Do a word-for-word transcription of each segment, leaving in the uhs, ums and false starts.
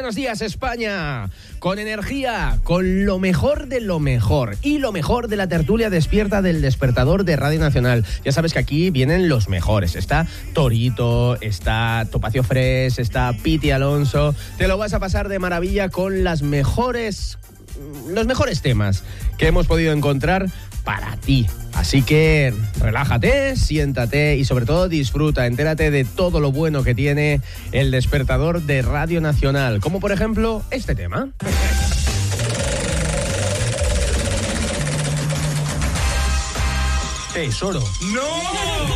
buenos días, España. Con energía, con lo mejor de lo mejor y lo mejor de la tertulia despierta del despertador de Radio Nacional. Ya sabes que aquí vienen los mejores. Está Torito, está Topacio Fresh, está Piti Alonso. Te lo vas a pasar de maravilla con las mejores, los mejores temas que hemos podido encontrar para ti. Así que relájate, siéntate y sobre todo disfruta, entérate de todo lo bueno que tiene el despertador de Radio Nacional, como por ejemplo este tema. Tesoro. ¡No!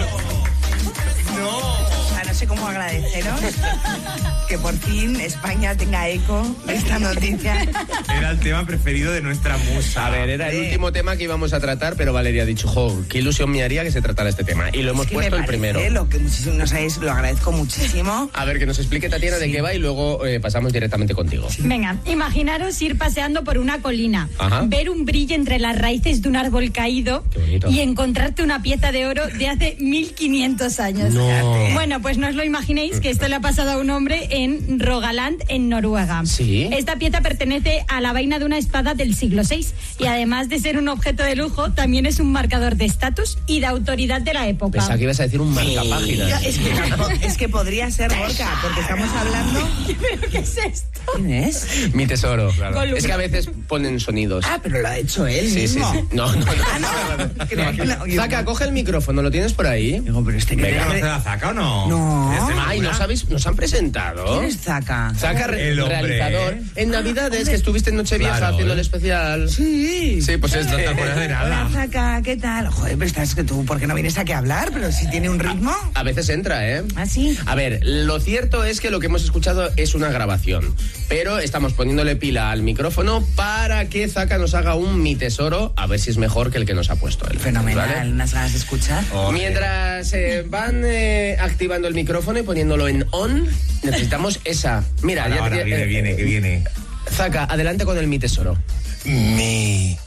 ¡No! No sé cómo agradeceros que por fin España tenga eco de esta noticia. Era el tema preferido de nuestra musa. A ver, era el último tema que íbamos a tratar, pero Valeria ha dicho, jo, qué ilusión me haría que se tratara este tema. Y lo hemos es que puesto me el primero. Lo que muchísimo no sabéis, lo agradezco muchísimo. A ver, que nos explique Tatiana sí. de qué va y luego eh, pasamos directamente contigo. Sí. Venga, imaginaros ir paseando por una colina, Ajá. ver un brillo entre las raíces de un árbol caído y encontrarte una pieza de oro de hace mil quinientos años. No. Bueno, pues no os lo imaginéis que esto le ha pasado a un hombre en Rogaland, en Noruega. ¿Sí? Esta pieza pertenece a la vaina de una espada del siglo seis y además de ser un objeto de lujo, también es un marcador de estatus y de autoridad de la época. Pensaba que ibas a decir un marcapáginas. Es que, es que podría ser Gorka, porque estamos hablando... ¿Pero qué es esto? ¿Quién es? Mi tesoro, claro. Columna. Es que a veces ponen sonidos. Ah, pero lo ha hecho él sí, mismo. Sí, sí. No, no, no. Ah, no. Creo que no. Zaca, coge el micrófono, ¿lo tienes por ahí? Digo, pero este que ¿Me conoce la Zaca o no? No. Ay, ¿no sabéis? ¿Nos han presentado? ¿Quién es Zaca? Zaca, re- El hombre. realizador. En Navidades, que estuviste en Nochevieja Claro, haciendo ¿eh? el especial. Sí. Sí, pues es No te de... acuerdas de nada. Hola, Zaca, ¿qué tal? Joder, pero estás que tú, ¿por qué no vienes aquí a hablar? Pero si tiene un ritmo. A veces entra, ¿eh? ¿Ah, sí? A ver, lo cierto es que lo que hemos escuchado es una grabación, pero estamos poniéndole pila al micrófono para que Zaca nos haga un mi tesoro, a ver si es mejor que el que nos ha puesto él. Fenomenal, ¿vale? unas ganas de escuchar. Oh, Mientras eh, van eh, activando el micrófono y poniéndolo en on, necesitamos esa. Mira, ahora, ya ahora, te- viene, eh, viene, que viene. Zaca, adelante con el mi tesoro. Mi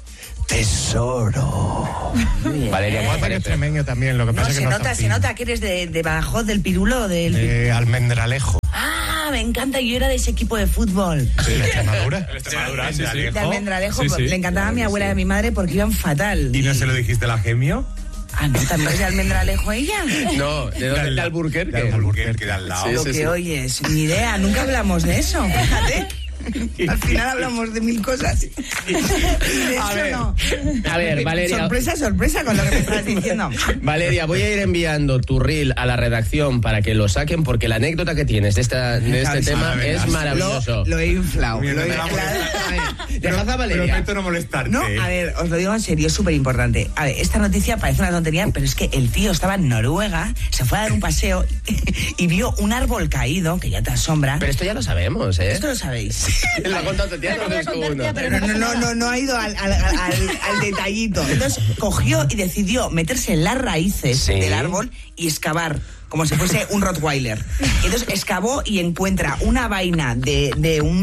tesoro. Valeria, ¿cuál Es parece? extremeño también, lo que No, pasa es se que no nota, está se fino. nota que eres de, de Badajoz, del Pirulo, del... De Almendralejo, Ah, me encanta, yo era de ese equipo de fútbol. de la Extremadura. Extremadura, sí, sí. De Almendralejo, Sí, sí. le encantaba a mi abuela y a mi madre porque iban fatal. ¿Y no se lo dijiste a la Gemio? Ah, ¿no? ¿También es de Almendralejo ella? No, ¿de dónde? De Alburquerque. De Alburquerque, de al lado. Sí, Lo sí, que sí. oyes, ni idea, nunca hablamos de eso, fíjate. Al final hablamos de mil cosas. Y de A eso ver, no. a ver, Valeria. Sorpresa, sorpresa con lo que me estás diciendo. Valeria, voy a ir enviando tu reel a la redacción para que lo saquen, porque la anécdota que tienes de, esta, de este Ay, tema sí, es lo- maravilloso. Lo, lo he inflado. Mira, Lo he no te va a inflado. molestar. Dejad a Valeria. Prometo no molestarte. No, a ver, os lo digo en serio, es súper importante. A ver, esta noticia parece una tontería, pero es que el tío estaba en Noruega, se fue a dar un paseo y vio un árbol caído, que ya te asombra. Pero esto ya lo sabemos, ¿eh? Esto lo sabéis. Lo ha contado Tatiana, Lo voy a no contar es ya, uno. pero No, no, no, no, no ha ido al, al, al, al detallito. Entonces cogió y decidió meterse en las raíces Sí. del árbol y excavar. Como si fuese un Rottweiler. Entonces excavó y encuentra una vaina de, de un...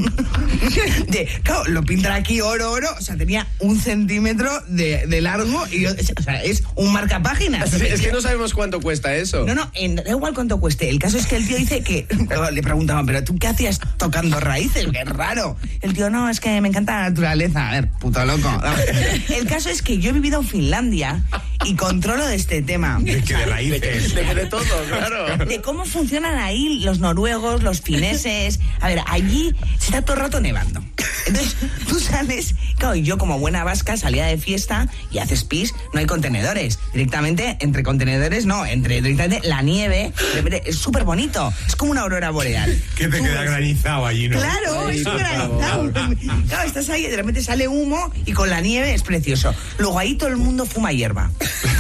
De, claro, lo pintan aquí oro, oro. O sea, tenía un centímetro de, de largo. Y, o sea, es un marcapáginas. Sí, es que no sabemos cuánto cuesta eso. No, no, en, da igual cuánto cueste. El caso es que el tío dice que... Le preguntaban, ¿pero tú qué hacías tocando raíces? ¡Qué raro! El tío, no, es que me encanta la naturaleza. A ver, puto loco. El caso es que yo he vivido en Finlandia y controlo de este tema. Es que de De, raíces. de, de todo, claro. De cómo funcionan ahí los noruegos, los fineses. A ver, allí se está todo el rato nevando. Entonces, tú sales... Claro, y yo como buena vasca salía de fiesta y haces pis, no hay contenedores. Directamente, entre contenedores, no, entre directamente la nieve. de repente, Es súper bonito. Es como una aurora boreal. Que te queda granizado allí, ¿no? Claro, Ay, es por granizado. Claro, estás ahí y de repente sale humo y con la nieve es precioso. Luego ahí todo el mundo fuma hierba.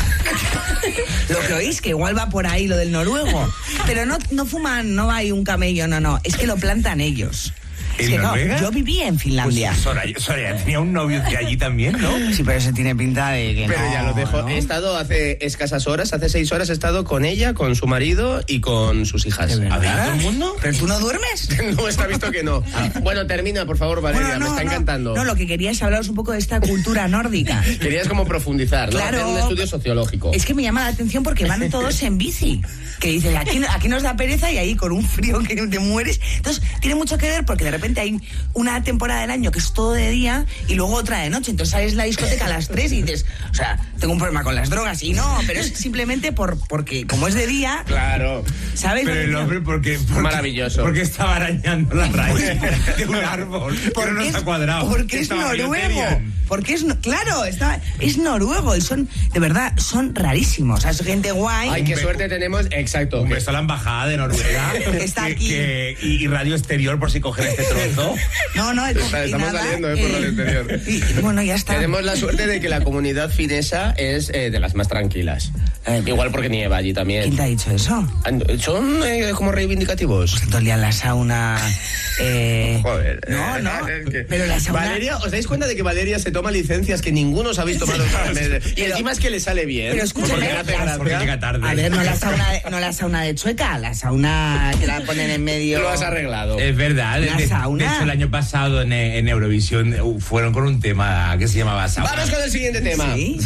Lo que oís, que igual va por ahí lo del noruego. Pero no, no fuman, no hay un camello, no, no. Es que lo plantan ellos. Es ¿En que claro, Noruega? yo vivía en Finlandia. Pues Soraya, Soraya tenía un novio de allí también, ¿no? Sí, pero eso tiene pinta de que Pero no, ya lo dejo. ¿no? He estado hace escasas horas, hace seis horas he estado con ella, con su marido y con sus hijas. ¿De verdad? ¿Ha venido todo el mundo? ¿Pero tú no duermes? No, está visto que no. Bueno, termina, por favor, Valeria, Bueno, no, me está no. encantando. No, lo que quería es hablaros un poco de esta cultura nórdica. Querías como profundizar, ¿no? Claro. Hacer un estudio sociológico. Es que me llama la atención porque van todos en bici. Que dicen, aquí, aquí nos da pereza y ahí con un frío que te mueres. Entonces, tiene mucho que ver porque de repente repente hay una temporada del año que es todo de día y luego otra de noche. Entonces sales a la discoteca a las tres y dices, o sea, tengo un problema con las drogas. Y no, pero es simplemente por porque como es de día... Claro. ¿Sabes? Pero el hombre, porque, porque maravilloso. Porque estaba arañando la raíz de un árbol. Porque no está cuadrado. Porque es noruego. Porque es, claro, está, es noruego y son, de verdad, son rarísimos. O sea, es gente guay. Ay, qué suerte tenemos, exacto. Un beso a la embajada de Noruega. Está que, aquí. Que, y, y Radio Exterior, por si cogen este trozo. No, no, el, Está, estamos nada, saliendo eh, por Radio Exterior. Y, bueno, ya está. Tenemos la suerte de que la comunidad finesa es eh, de las más tranquilas. Eh, Igual porque nieva allí también. ¿Quién te ha dicho eso? Son eh, como reivindicativos. Pues todo el día en la sauna. Eh... Joder. No, no. Es que... Pero la sauna. Valeria, ¿os dais cuenta de que Valeria se toma licencias que ninguno os habéis tomado? Y encima es que le sale bien. Pero escúchame, porque hace las- gracia. Porque llega tarde. A ver, no la sauna de, no la sauna de Chueca, la sauna que la ponen en medio. Lo has arreglado. Es verdad. Una de, de sauna. hecho, el año pasado en, en Eurovisión uh, fueron con un tema que se llamaba sauna. Vamos con el siguiente tema. Sí.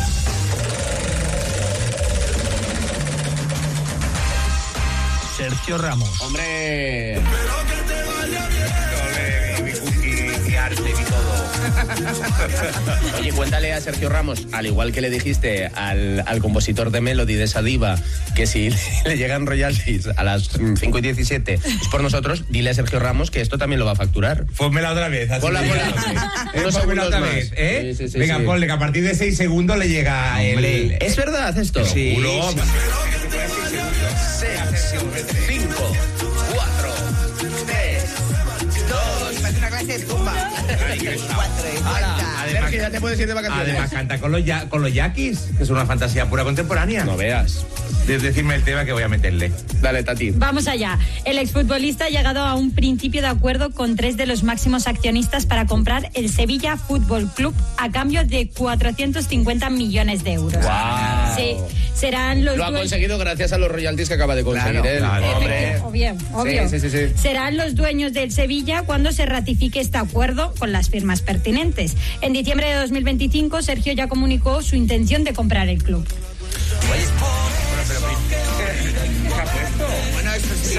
Sergio Ramos. Hombre. Y arte y todo. Oye, cuéntale a Sergio Ramos, al igual que le dijiste al, al compositor de Melody de esa diva, que si le llegan royalties a las cinco y diecisiete es por nosotros, dile a Sergio Ramos que esto también lo va a facturar. Ponmela otra vez. Así Ponla, que- ponla. Eh, Unos ponmela segundos otra más. vez, ¿eh? Sí, sí, sí, Venga, sí. ponle que a partir de seis segundos le llega el... ¿Es verdad esto? Sí. cinco, cuatro, tres, dos. Parece una clase de zumba. Hala, Sergio, ya te puedes ir de vacaciones. Además canta con los, ya, con los yaquis, que es una fantasía pura contemporánea. No veas. De decirme el tema que voy a meterle. Dale, Tati. Vamos allá. El exfutbolista ha llegado a un principio de acuerdo con tres de los máximos accionistas para comprar el Sevilla Fútbol Club a cambio de cuatrocientos cincuenta millones de euros. Guau. Sí, serán los Lo ha dueños- conseguido gracias a los royalties que acaba de conseguir Claro, él. claro. Hombre. Obvio, obvio. Sí, sí, sí, sí. Serán los dueños del Sevilla cuando se ratifique este acuerdo con las firmas pertinentes. En diciembre de dos mil veinticinco, Sergio ya comunicó su intención de comprar el club. Bueno, eso sí.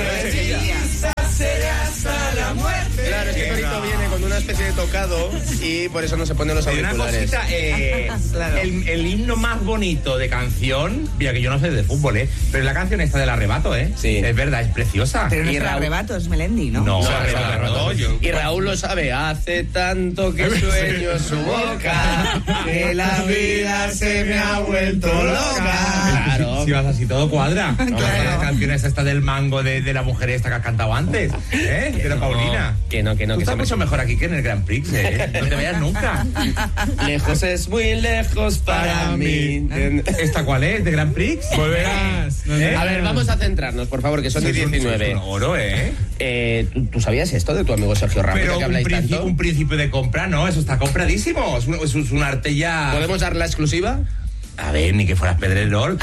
Claro, es que Torito viene con una especie de tocado y por eso no se pone los Hay una auriculares. cosita, eh, Claro. el, el himno más bonito de canción, mira que yo no sé de fútbol, ¿eh? Pero es la canción esta del arrebato, ¿eh? Sí. Es verdad, es preciosa. Pero no Y es el Raúl- arrebato, es Melendi, ¿no? No, No, arrebato, arrebato. arrebato, yo- Y Raúl lo sabe, hace tanto que sueño su boca, que la vida se me ha vuelto loca. Claro. Si, si vas así, todo cuadra. Claro. Las canciones esta del mango de, de la mujer esta que has cantado antes, ¿eh? De la Paulina. Que no, que no, Tú que estás se me- mucho mejor aquí que en el Grand Prix, ¿eh? No te vayas nunca. Lejos es muy lejos para mí. ¿Esta cuál es? ¿De Grand Prix? Volverás. ¿Eh? A ver, vamos a centrarnos, por favor, que son Sois un- diecinueve. sois un oro, ¿eh? Eh, ¿tú, tú sabías esto de tu amigo Sergio Ramos, Pero ya que un, habláis principio, tanto? un principio de compra, no, eso está compradísimo. Es un, es un- es un arte ya... ¿Podemos dar la exclusiva? A ver, ni que fueras Pedrerol.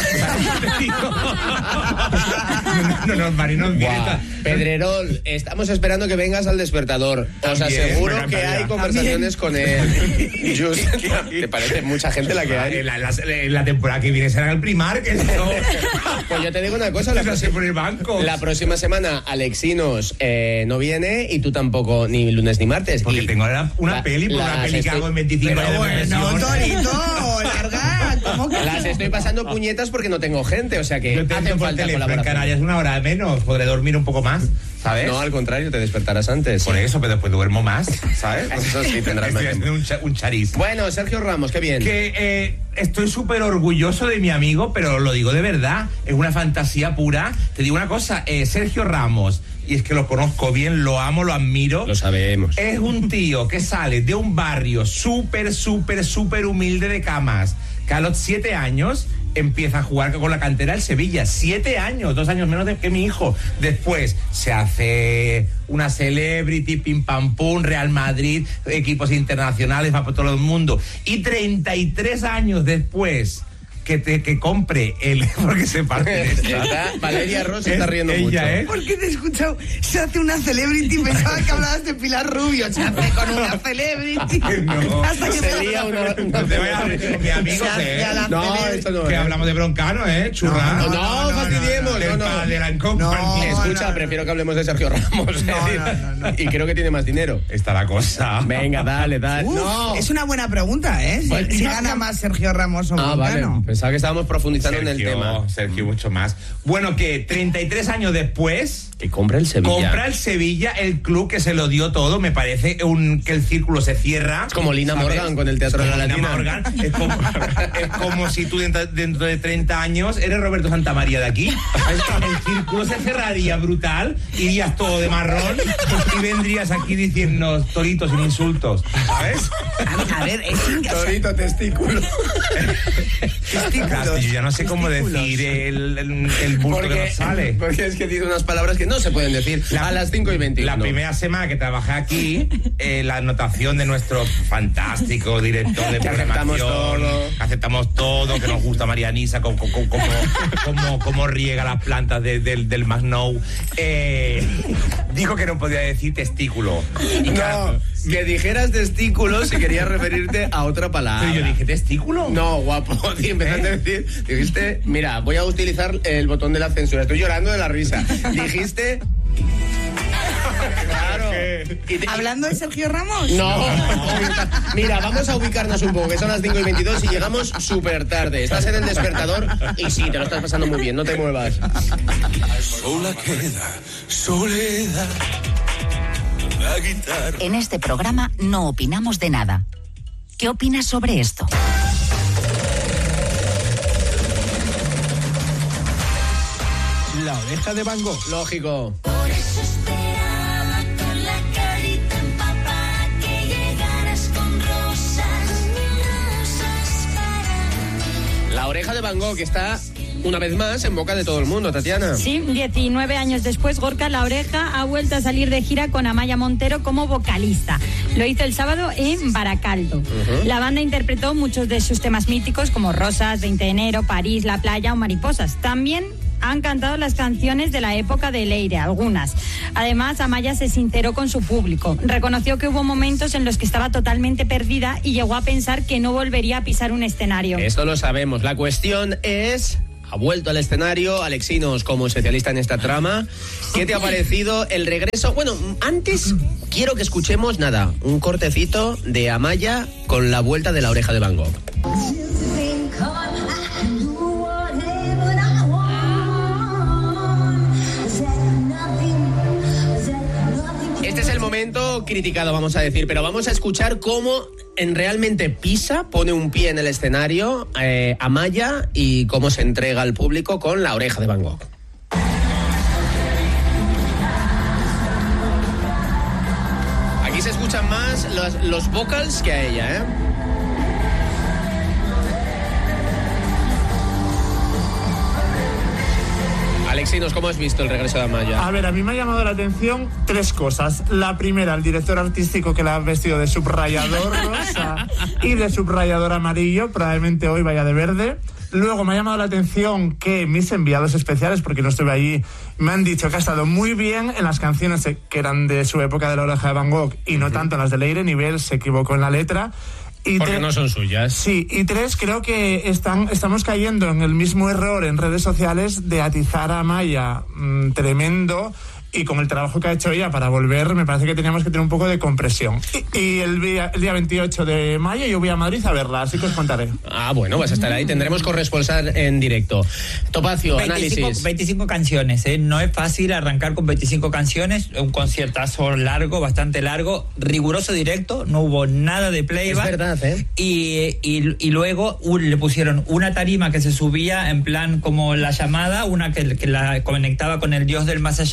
no, no, no, marinos, Guau. Pedrerol, estamos esperando que vengas al despertador. Os También, aseguro me que encantaría. hay conversaciones con él. Just, ¿te parece mucha gente la que hay? En la, en la- en la temporada que viene será el primar, que no. Pues yo te digo una cosa, la, No sé próxima- por el banco. la próxima semana Alexinos eh, no viene y tú tampoco, ni lunes ni martes. Porque Y tengo la- una la- peli, por una las peli que estoy- hago en veinticinco Pero años de Bueno, profesión. Torito, larga. ¿Cómo que Las estoy pasando puñetas porque no tengo gente, o sea que Yo te hacen entro por falta teléfono en colaboraciones. Canarias una hora menos, podré dormir un poco más, ¿sabes? No, al contrario, te despertarás antes. Por eso, pero después duermo más, ¿sabes? Eso sí, tendrás más Estoy tiempo. haciendo un, cha- un chariz. Bueno, Sergio Ramos, qué bien. Que eh, estoy súper orgulloso de mi amigo, pero lo digo de verdad, es una fantasía pura. Te digo una cosa, eh, Sergio Ramos, y es que lo conozco bien, lo amo, lo admiro. Lo sabemos. Es un tío que sale de un barrio súper, súper, súper humilde de Camas, que a los siete años empieza a jugar con la cantera del Sevilla. Siete años, dos años menos de que mi hijo. Después se hace una celebrity, pim pam pum, Real Madrid, equipos internacionales, va por todo el mundo. Y treinta y tres años después que te que compre el porque se parte Está- Valeria Ross se está riendo ella, mucho. ¿eh? Porque te he escuchado, se hace una celebrity, pensaba que hablabas de Pilar Rubio, se hace con una celebrity. No. Hasta que Se lía una... No te vayas a meter con mi amigo, Se hace a la ¿eh? No, celebrity. esto no Que es. hablamos de Broncano, ¿eh? Churra. No, no, fastidiemos, Del no, no. padre de la Company. No, Escucha, no, prefiero que hablemos de Sergio Ramos. No, no, no, no. Y creo que tiene más dinero. Está la cosa. Venga, dale, dale. Uf, no. es una buena pregunta, ¿eh? Si, Pues, si no, gana no. más Sergio Ramos o Ah, vale. Broncano. Pensaba que estábamos profundizando en el Sergio, tema. Sergio, mucho más. Bueno, que treinta y tres años después Que compra el Sevilla. compra el Sevilla, el club que se lo dio todo. Me parece un, que el círculo se cierra. Es como Lina ¿sabes? Morgan con el Teatro de la Como Lina Latina. Morgan. Es como, es como si tú dentro, dentro de treinta años eres Roberto Santamaría de aquí. ¿Sabes? El círculo se cerraría brutal, irías todo de marrón y vendrías aquí diciendo toritos sin insultos, ¿sabes? A ver, a ver, es in- o sea, Torito testículo. Claro, yo ya no sé cómo decir el, el, el bulto que nos sale. porque es que dice unas palabras que no se pueden decir La- a las cinco y veintiuno. La primera semana que trabajé aquí, eh, la anotación de nuestro fantástico director de Que aceptamos programación, todo. que aceptamos todo, que nos gusta Marianisa, como, como, como, como, como riega las plantas de- del, del Masnou, eh, dijo que no podía decir testículo. Y claro, No, que dijeras testículos si querías referirte a otra palabra. pero yo dije, ¿testículo? No, guapo, tío, empezaste a decir, dijiste, mira, voy a utilizar el botón de la censura, estoy llorando de la risa. Dijiste... Claro. Y te- hablando de Sergio Ramos. No, mira, vamos a ubicarnos un poco, que son las cinco y veintidós y llegamos súper tarde. Estás en el despertador y sí, te lo estás pasando muy bien, no te muevas. Sola queda soledad. La guitarra. En este programa no opinamos de nada. ¿Qué opinas sobre esto? La oreja de Van Gogh. Lógico. Por eso esperaba con la carita empapada que llegaras con rosas, rosas para mí. La oreja de Van Gogh que está una vez más en boca de todo el mundo, Tatiana. Sí, diecinueve años después, Gorka La Oreja ha vuelto a salir de gira con Amaya Montero como vocalista. Lo hizo el sábado en Baracaldo. Uh-huh. La banda interpretó muchos de sus temas míticos como Rosas, veinte de enero, París, La Playa o Mariposas. También han cantado las canciones de la época de Leire, algunas. Además, Amaya se sinceró con su público. Reconoció que hubo momentos en los que estaba totalmente perdida y llegó a pensar que no volvería a pisar un escenario. Esto lo sabemos. La cuestión es... Ha vuelto al escenario, Alexinos como especialista en esta trama. ¿Qué te ha parecido el regreso? Bueno, antes quiero que escuchemos, nada, un cortecito de Amaya con la vuelta de La Oreja de Van Gogh. Este es el momento criticado, vamos a decir, pero vamos a escuchar cómo en realmente pisa, pone un pie en el escenario eh, Amaya y cómo se entrega al público con La Oreja de Van Gogh. Aquí se escuchan más los, los vocals que a ella, ¿eh? Alexinos, ¿cómo has visto el regreso de Amaya? A ver, a mí me ha llamado la atención tres cosas. La primera, el director artístico que la ha vestido de subrayador rosa y de subrayador amarillo, probablemente hoy vaya de verde. Luego me ha llamado la atención que mis enviados especiales, porque no estuve allí, me han dicho que ha estado muy bien en las canciones que eran de su época de La Oreja de Van Gogh y no tanto en las de Leire. Nivel se equivocó en la letra. Y Porque tre- no son suyas. Sí, y tres, creo que están, estamos cayendo en el mismo error en redes sociales de atizar a Amaya mmm, tremendo, y con el trabajo que ha hecho ella para volver, me parece que teníamos que tener un poco de compresión. Y, y el, día, el día veintiocho de mayo yo voy a Madrid a verla, así que os contaré. Ah, bueno, vas a estar ahí. Tendremos corresponsal en directo. Topacio, veinticinco, análisis. veinticinco canciones, ¿eh? No es fácil arrancar con veinticinco canciones, un conciertazo largo, bastante largo, riguroso directo, no hubo nada de playback. Es verdad, ¿eh? Y, y, y luego un, le pusieron una tarima que se subía en plan como la llamada, una que, que la conectaba con el Dios del más allá, que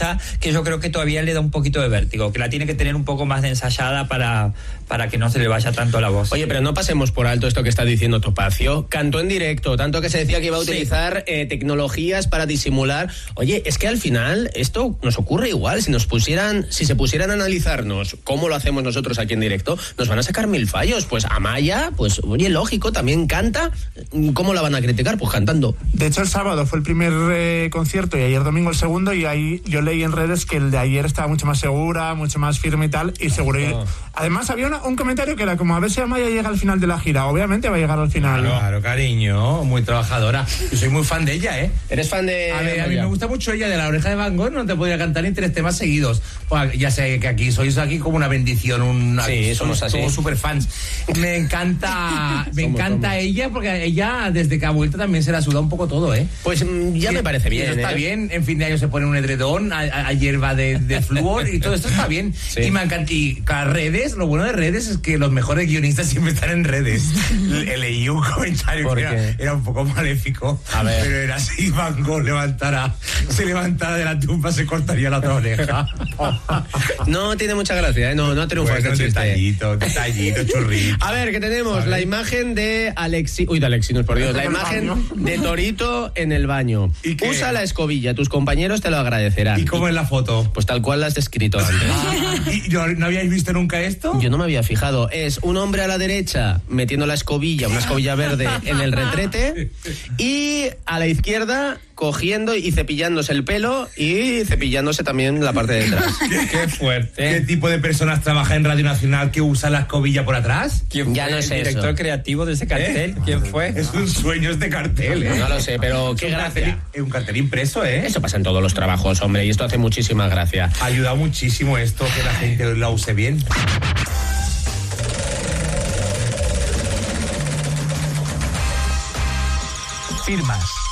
que yo creo que todavía le da un poquito de vértigo, que la tiene que tener un poco más de ensayada para, para que no se le vaya tanto la voz. Oye, pero no pasemos por alto esto que está diciendo Topacio. Cantó en directo, tanto que se decía que iba a utilizar sí. eh, tecnologías para disimular. Oye, es que al final esto nos ocurre igual. Si nos pusieran, si se pusieran a analizarnos cómo lo hacemos nosotros aquí en directo, nos van a sacar mil fallos. Pues Amaya, pues oye, lógico, también canta. ¿Cómo la van a criticar? Pues cantando. De hecho, el sábado fue el primer eh, concierto y ayer domingo el segundo, y ahí yo leí en redes que el de ayer estaba mucho más segura, mucho más firme y tal, y seguro. Oh. Además, había una, un comentario que era como, a ver si Amaya llega al final de la gira. Obviamente va a llegar al final. Claro, claro, cariño, muy trabajadora. Yo soy muy fan de ella, ¿eh? ¿Eres fan de A ver, Amaya? a mí me gusta mucho ella, de La Oreja de Van Gogh, no te podría cantar ni tres temas seguidos. Pues ya sé que aquí sois aquí como una bendición, un, sí, somos así. Somos super fans. Me encanta, me somos, encanta somos. ella, porque ella desde que ha vuelto también se la suda un poco todo, ¿eh? Pues ya y, me parece bien. Está ¿eh? bien, en fin de año se pone un edredón, a, a, a hierba de, de flúor y todo esto está bien. Sí. Y me encanta. Y cada redes, lo bueno de redes es que los mejores guionistas siempre están en redes. Le, leí un comentario que era, era un poco maléfico, a ver. Pero era así: Van Gogh levantara, se levantara de la tumba, se cortaría la otra oreja. No tiene mucha gracia, ¿eh? No, no triunfa bueno, este chiste. Detallito, detallito, churrito. A ver, que tenemos ¿sabes? La imagen de Alexi... Uy, de Alexinos, por Dios. La imagen de Torito en el baño. Usa la escobilla, tus compañeros te lo agradecerán. ¿Y cómo es la foto? Pues tal cual la has descrito antes. Ah, ¿y no, no habíais visto nunca esto? Yo no me había fijado. Es un hombre a la derecha metiendo la escobilla, una escobilla verde, en el retrete, y a la izquierda cogiendo y cepillándose el pelo y cepillándose también la parte de detrás. Qué fuerte. ¿Qué tipo de personas trabaja en Radio Nacional que usa la escobilla por atrás? ¿Quién ya fue no el sé director eso. creativo de ese cartel? ¿Eh? ¿Quién fue? Es un sueño este cartel, ¿eh? No lo sé, pero qué gracia. Es un cartel impreso, ¿eh? Eso pasa en todos los trabajos, hombre, y esto hace muchísima gracia. Ha ayudado muchísimo esto, que la gente la use bien. Firmas,